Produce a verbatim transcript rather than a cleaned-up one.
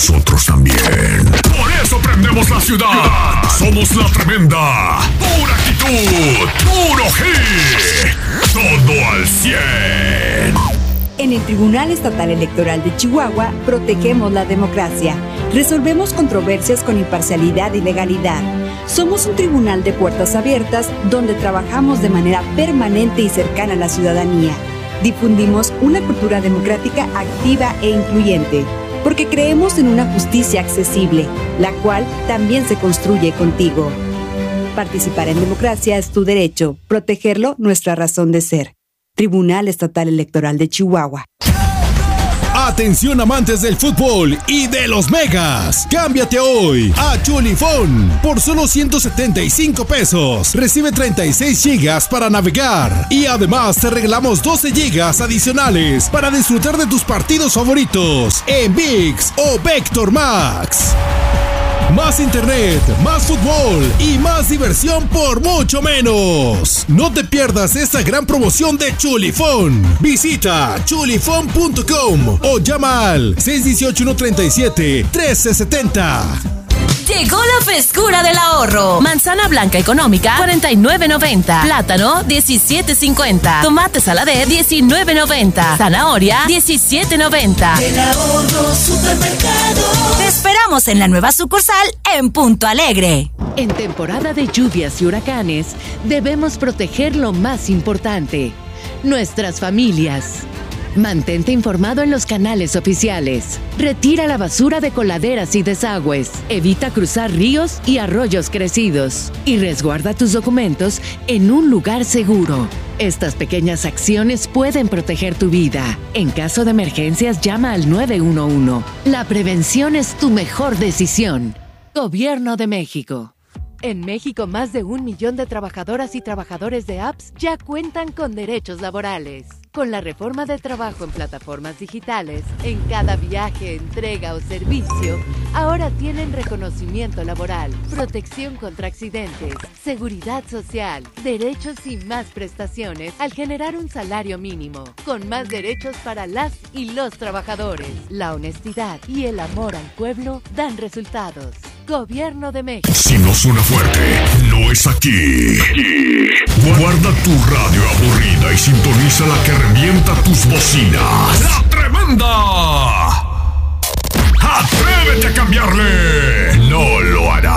nosotros también. Por eso prendemos la ciudad. Somos la tremenda. Pura actitud. Puro hit. Todo al cien. En el Tribunal Estatal Electoral de Chihuahua protegemos la democracia. Resolvemos controversias con imparcialidad y legalidad. Somos un tribunal de puertas abiertas donde trabajamos de manera permanente y cercana a la ciudadanía. Difundimos una cultura democrática activa e incluyente, porque creemos en una justicia accesible, la cual también se construye contigo. Participar en democracia es tu derecho, protegerlo nuestra razón de ser. Tribunal Estatal Electoral de Chihuahua. Atención amantes del fútbol y de los megas. Cámbiate hoy a Chulifón por solo ciento setenta y cinco pesos. Recibe treinta y seis gigas para navegar y además te regalamos doce gigas adicionales para disfrutar de tus partidos favoritos en ViX o Vector Max. Más internet, más fútbol y más diversión por mucho menos. No te pierdas esta gran promoción de Chulifón. Visita chulifón punto com o llama al seis uno ocho, uno tres siete, uno tres siete cero. Llegó la frescura del ahorro. Manzana blanca económica, cuarenta y nueve noventa. Plátano, diecisiete cincuenta. Tomate saladé, diecinueve noventa. Zanahoria, diecisiete noventa. El ahorro supermercado. Te esperamos en la nueva sucursal en Punto Alegre. En temporada de lluvias y huracanes, debemos proteger lo más importante: nuestras familias. Mantente informado en los canales oficiales. Retira la basura de coladeras y desagües. Evita cruzar ríos y arroyos crecidos. Y resguarda tus documentos en un lugar seguro. Estas pequeñas acciones pueden proteger tu vida. En caso de emergencias, llama al nueve uno uno. La prevención es tu mejor decisión. Gobierno de México. En México, más de un millón de trabajadoras y trabajadores de apps ya cuentan con derechos laborales. Con la reforma del trabajo en plataformas digitales, en cada viaje, entrega o servicio, ahora tienen reconocimiento laboral, protección contra accidentes, seguridad social, derechos y más prestaciones al generar un salario mínimo, con más derechos para las y los trabajadores. La honestidad y el amor al pueblo dan resultados. Gobierno de México. Si no suena fuerte, no es aquí. Guarda tu radio aburrida y sintoniza la que revienta tus bocinas. ¡La tremenda! ¡Atrévete a cambiarle! No lo hará.